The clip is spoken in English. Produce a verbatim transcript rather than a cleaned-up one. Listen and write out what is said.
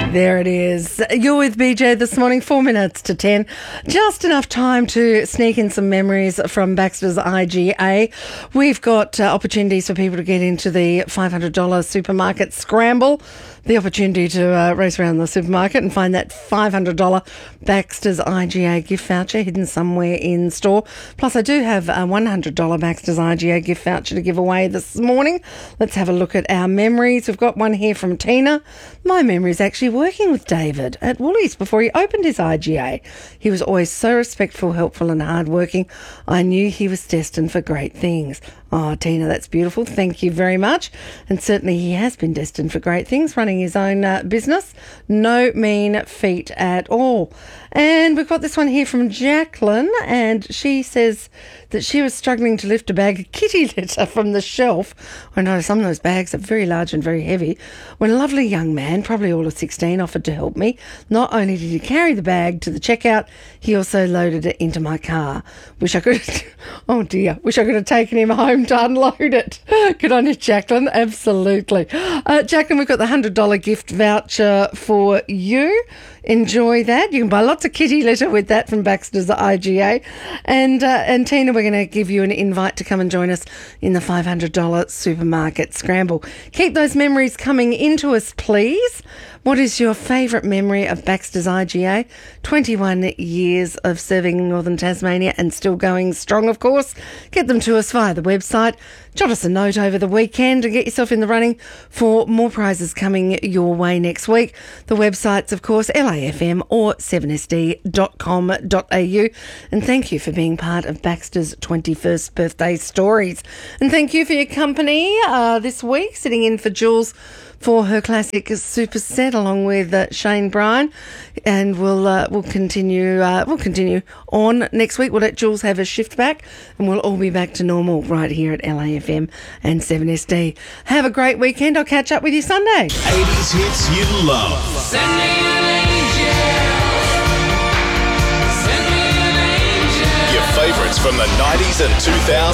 There it is. You're with B J this morning, four minutes to ten. Just enough time to sneak in some memories from Baxter's I G A. We've got uh, opportunities for people to get into the five hundred dollars supermarket scramble. The opportunity to uh, race around the supermarket and find that five hundred dollars Baxter's I G A gift voucher hidden somewhere in store. Plus, I do have a one hundred dollars Baxter's I G A gift voucher to give away this morning. Let's have a look at our memories. We've got one here from Tina. My memory is actually working with David at Woolies before he opened his I G A. He was always so respectful, helpful and hardworking. I knew he was destined for great things. Oh, Tina, that's beautiful. Thank you very much. And certainly he has been destined for great things, running his own uh, business. No mean feat at all. And we've got this one here from Jacqueline, and she says that she was struggling to lift a bag of kitty litter from the shelf. I know some of those bags are very large and very heavy. When a lovely young man, probably all of sixteen, offered to help me. Not only did he carry the bag to the checkout, he also loaded it into my car. Wish I could, oh dear, wish I could have taken him home to unload it. Good on you, Jacqueline. Absolutely. Uh, Jacqueline, we've got the one hundred dollars gift voucher for you. Enjoy that. You can buy lots of kitty litter with that from Baxter's I G A. And, uh, and Tina, we're going to give you an invite to come and join us in the five hundred dollars supermarket scramble. Keep those memories coming into us, please. What is your favourite memory of Baxter's I G A? twenty-one years of serving in Northern Tasmania and still going strong, of course. Get them to us via the website. Jot us a note over the weekend and get yourself in the running for more prizes coming your way next week. The website's, of course, L A F M or seven S D dot com dot A U. And thank you for being part of Baxter's twenty-first birthday stories. And thank you for your company uh, this week, sitting in for Jules for her classic super set, along with uh, Shane Bryan, and we'll uh, we'll continue uh, we'll continue on next week. We'll let Jules have a shift back, and we'll all be back to normal right here at L A F M and seven S D. Have a great weekend. I'll catch up with you Sunday. eighties hits you love. Send me an angel. Send me an angel. Your favourites from the nineties and two thousands.